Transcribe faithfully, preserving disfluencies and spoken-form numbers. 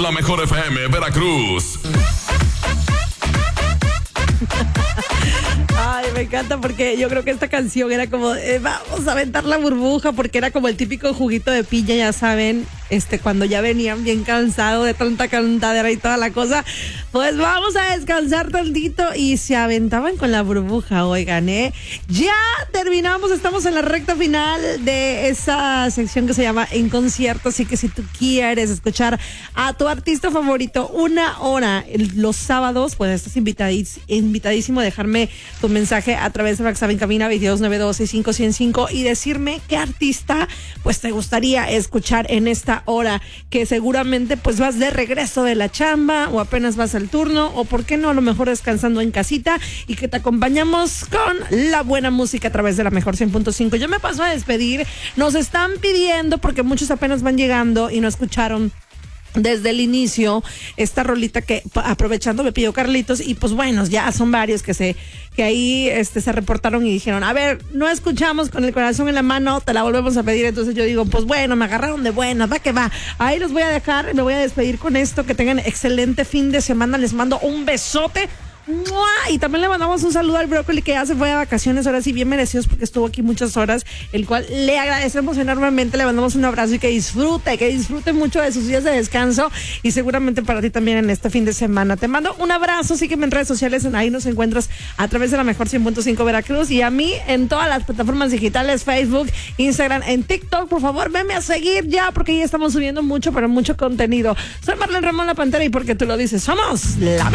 la mejor F M Veracruz. Ay, me encanta porque yo creo que esta canción era como, eh, vamos a aventar la burbuja, porque era como el típico juguito de piña, ya saben, este, cuando ya venían bien cansados de tanta cantadera y toda la cosa, pues vamos a descansar tantito y se aventaban con la burbuja, oigan, ¿eh? Ya terminamos, estamos en la recta final de esa sección que se llama En Concierto, así que si tú quieres escuchar a tu artista favorito una hora los sábados, pues estás invitadís, invitadísimo a dejarme tu mensaje a través de WhatsApp en cabina veintidós novecientos doce cinco cero cinco y decirme qué artista pues te gustaría escuchar en esta hora, que seguramente pues vas de regreso de la chamba o apenas vas al turno, o por qué no, a lo mejor descansando en casita, y que te acompañamos con la buena música a través de la mejor cien punto cinco. Yo me paso a despedir, nos están pidiendo, porque muchos apenas van llegando y no escucharon desde el inicio esta rolita que aprovechando me pidió Carlitos, y pues bueno, ya son varios que se que ahí este se reportaron y dijeron, a ver, no escuchamos Con el Corazón en la Mano, te la volvemos a pedir. Entonces yo digo, pues bueno, me agarraron de buenas, va que va, ahí los voy a dejar, me voy a despedir con esto, que tengan excelente fin de semana, les mando un besote. ¡Mua! Y también le mandamos un saludo al Brócoli, que ya se fue de vacaciones, ahora sí bien merecidos, porque estuvo aquí muchas horas, el cual le agradecemos enormemente, le mandamos un abrazo y que disfrute, que disfrute mucho de sus días de descanso, y seguramente para ti también en este fin de semana. Te mando un abrazo, sígueme en redes sociales, ahí nos encuentras a través de la mejor cien punto cinco Veracruz, y a mí en todas las plataformas digitales, Facebook, Instagram, en TikTok. Por favor, venme a seguir ya, porque ya estamos subiendo mucho, pero mucho contenido. Soy Marlene Ramón, la Pantera, y porque tú lo dices, somos la